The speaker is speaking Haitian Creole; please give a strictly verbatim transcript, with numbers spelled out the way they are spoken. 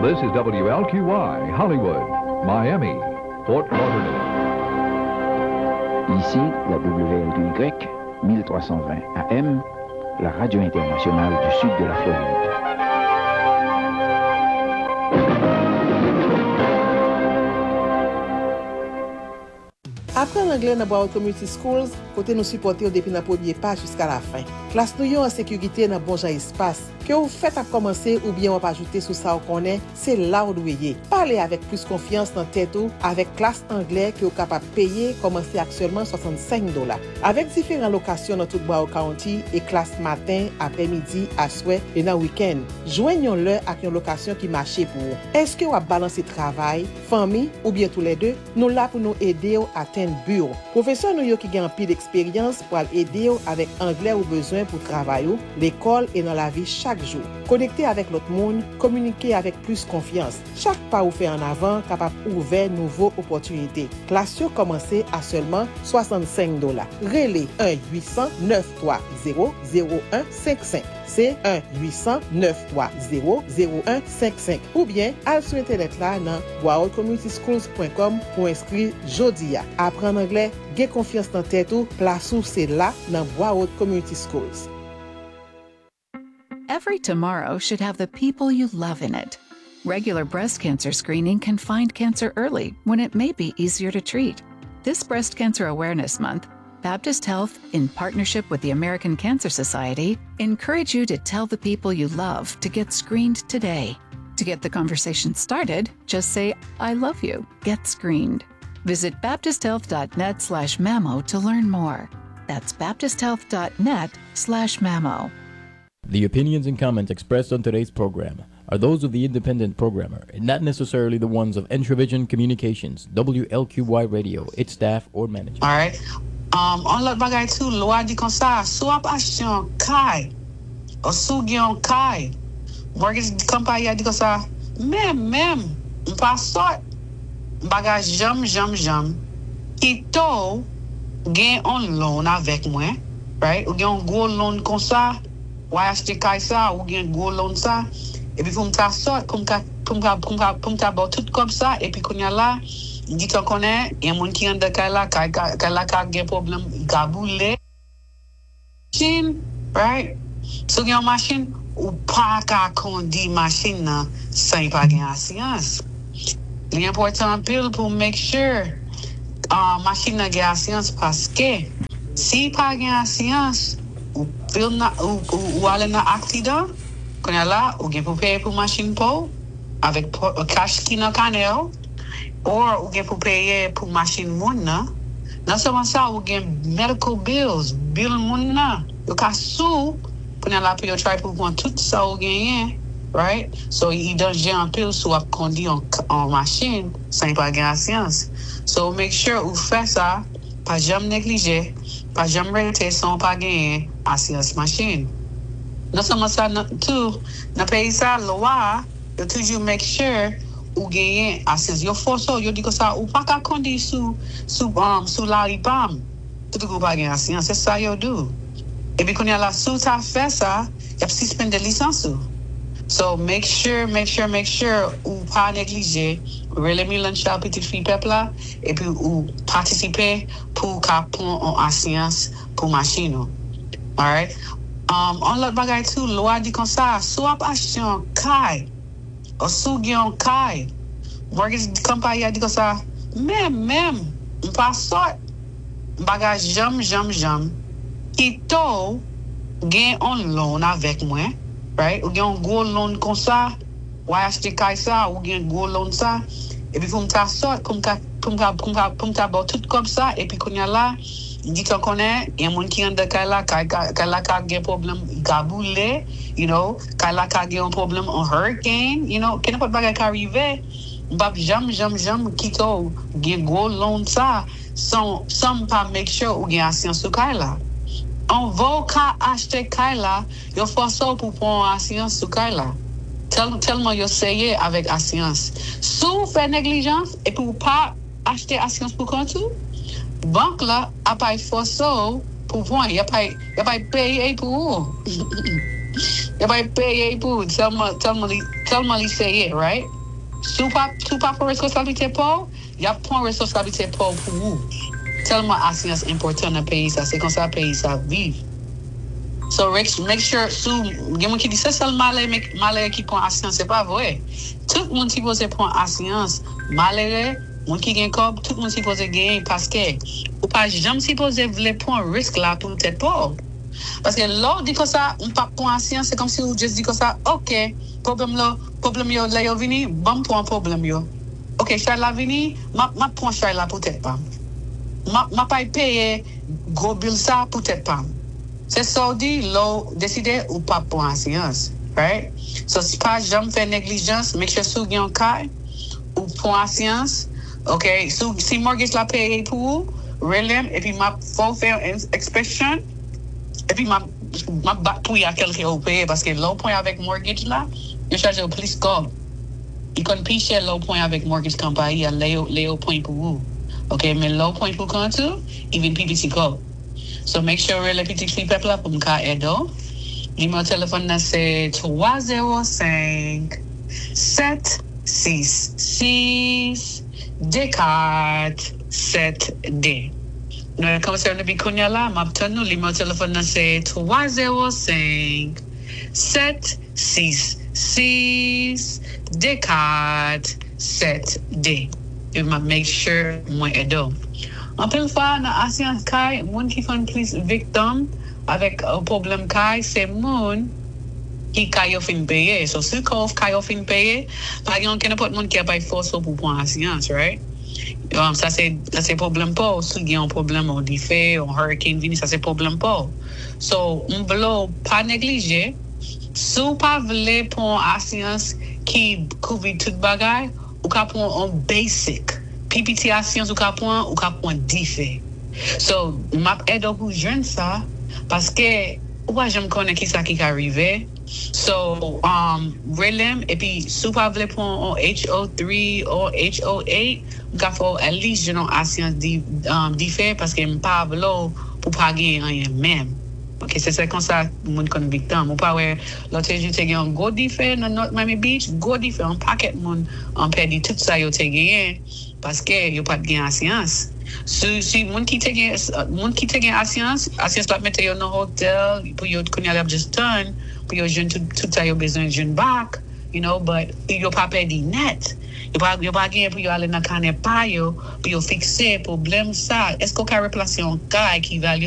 This is W L Q Y, Hollywood, Miami, Fort Lauderdale. Ici, la W L Q Y, mille trois cent vingt A M, la radio internationale du sud de la Floride. Apprendre l'anglais dans Broward Community Schools, côté nous supporter depuis la première page jusqu'à la fin. Classe nous en sécurité dans bon genre espace. Que vous faites à commencer ou bien on va ajouter sous ça qu'on est, c'est là où vous voyez. Parlez avec plus confiance dans tête ou avec classe anglais que vous capable de payer, commencer actuellement soixante-cinq dollars. Avec différentes locations dans tout Broward County et classe matin, après-midi, à souhait et dans week-end. Joignons-le avec une location qui marche pour vous. Est-ce que vous avez balancé travail, famille ou bien tous les deux? Nous là pour nous aider à atteindre bureau. Professeur nous qui gagne pile d'expérience pour aider avec anglais ou besoin pour travailler, l'école et dans la vie chaque jour. Connecter avec l'autre monde, communiquer avec plus confiance. Chaque pas ou fait en avant capable ouvrir nouvelles opportunités. Classe commencer à seulement soixante-cinq dollars. Relais un huit cents neuf trois zéro zéro un cinq cinq. C'est un huit cents neuf trois zéro zéro un cinq cinq. Ou bien, allez sur internet là dans broward community schools point com pour inscrire jodi a. Apprendre anglais, gain confiance dans tête ou, place ou c'est là dans Broward Community Schools. Every tomorrow should have the people you love in it. Regular breast cancer screening can find cancer early when it may be easier to treat. This Breast Cancer Awareness Month, Baptist Health, in partnership with the American Cancer Society, encourage you to tell the people you love to get screened today. To get the conversation started, just say, I love you, get screened. Visit baptist health dot net slash mammo to learn more. That's baptist health dot net slash mammo. The opinions and comments expressed on today's program are those of the independent programmer and not necessarily the ones of Entravision Communications, W L Q Y Radio, its staff, or management. All right. Um, on l'autre bagay tout, loi dit comme ça, sou ap achete un kay, ou sou gen un kay, mortgage company a dit comme ça, même, même, m'pas sort, bagay jam, jam, jam, ki tou gen un loan avec moi, right? Ou gen un gros loan comme ça, ou achete kay ça, ou gen gros loan ça, et puis pour m'ta sort, pour m'ta, pour m'ta, pour m'ta, pour m'ta bon tout comme ça, et puis qu'on y a là, dit qu'on connaît, il y a moun qui en de kay la, kay la ka gen problème, ka boule, machine, right? So gen machine, ou pa ka kondi machine nan, sans pa gen assurance. L'important pile pour make sure, uh, machine nan gen assurance parce que, si pa gen assurance, ou pile na, ou, ou, ou ale na accident, qu'on y a là, ou gen pou payer pour machine pou, avec cash ki nan kanel, or ou gen pou payer pour machine moun nan. Non seulement ça, ou gen medical bills, bill moun nan. Yo ka sou, pou nan la pou yo try pou pon tout ça ou genyen, right? So, y don gen an pil sou ap kondi en, en machine, sans pa gen assurance. So, make sure ou fè ça, pa jam neglige, pa jam rete son pa genyen assurance machine. Non seulement ça, tout, nan pays ça, loi, yo toujours make sure ou genyen assurance. Yo forso, yo di ko sa, ou pa ka kondi sou, sou, um, sou la ripam. Tout ou pa genyen assurance, c'est ça yo do. Et puis, quand y a la sous ta fait ça, y a suspendre licence. So, make sure, make sure, make sure, ou pas négliger, relais Milan Chal petite fille peuple là, et puis, ou participer pour qu'à prendre en assurance pour machine. Alright? Um, on l'autre bagay tout, loi dit comme ça, soit acheter un kay, ou sou gen un kay, mortgage company a dit comme ça, même, même, m'pas sort, bagay jam, jam, jam, ki tou gen un loan avec moi, right? Ou gen un gros loan comme ça, ou achete kay ça, ou gen gros loan ça, et puis pour m'ta sort, pour m'ta, pour m'ta, pour m'ta, pour m'ta bon tout comme ça, et puis qu'on y a là, dit qu'on connaît, y a moun qui en de kay la, kay la ka gen problème, ka boule, you know, kay la ka gen un problème en hurricane, you know, ken n'importe bagay ka arrive, m'pap jam, jam, jam, ki tou gen gros loan ça, sans, sans pas make sure ou gen assurance sou kay la. On va ka acheter kay la, yo forso pour prendre assurance sur kay la. Tel, tellement yo seye avec assurance. Sou fait négligence et pour pas acheter assurance pour compte, banque là a pas forso pour prendre, y a pas y a pas payer pour. Yo pa paye pou, telman, telman, telman li seye, right? Sou pa, sou pa pou responsabilite pou, ya pon responsabilite pou pou ou. Telman asyans important nan peyi sa, se kon sa peyi sa viv. So make sure, sou, gen moun ki di se sel male, male ki pon asyans, se pa vwe. Tout moun si pose pon asyans, malere, moun ki gen kob, tout moun si pose gen, paske, ou pa jam si pose vle pon risk la pou tèt pou. Paske lò di ko sa, un pa pon asyans, se kom si ou just di ko sa, ok, problem lo, problem yo la yo vini, bam pon problem yo. Ok, chay la vini, ma, ma pon chay la pou tèt pa. Ma, ma pay paye go bil sa pou tèt pa. Se so di, lò deside ou pa pon asyans, right? So si pa jam fè neglijans, make sure sou gen kay, ou pon asyans, ok, sou, si mortgage la paye pou ou, relem, epi ma fò fè inspection, epi ma, ma bat pou ya kelke ou paye, paske lò point avèk mortgage la, yo chaje ou plis kob. I kon piche lò point avèk mortgage company, ya le yo point pou ou. Ok, men lò point pou kontou, even P P C kob. So make sure rele piti kli pepla pou mka edo. Numéro téléphone là c'est trois zéro cinq sept six six deux quatre sept deux. Nous commençons à nous connaître là, maintenant nous numéro téléphone là c'est trois zéro cinq sept six six deux quatre sept deux. Et m'a make sure moi edo. En pile fois dans asyans kay, moun ki fon plus victim avec un problème kay, c'est moun qui kay yo fin paye. So si kof kay yo fin paye, par exemple, ken pot moun qui a pas force pour prendre asyans, right? Um, ça c'est ça c'est problème pas. Si il y a un problème on dit fait, un hurricane vini, ça c'est problème pas. So on vlo pas négliger. Si pas vle pour asyans qui couvre tout bagay, ou ka prendre un basic P P T asyans ou ka prendre ou ka prendre dife. So map aide pour jeune ça parce que ou j'aime connaître qui ça qui arrivé. So um relem et puis si pas vle pour un H O three ou H O eight, ka faut at least je non asyans di um dife parce que m'pa vlo pour pas gagner rien même. Ok, c'est ça comme ça, moun kon victim. Ou pas ouais, l'autre jour te gen go dife dans North Miami Beach, go dife en paquet moun en perdu tout ça yo te gen parce que yo pas gen asyans. Si si moun ki te gen moun ki te gen asyans, asyans la mette yo dans hotel pour yo konya lab just done, pour yo jeune tout tout ça yo besoin jeune back, you know, but yo pas perdu net. Yo pa, yo pa gen pou yo ale nan kane pa yo, pou yo fixe problème ça. Est-ce qu'on ka replacer un cas qui value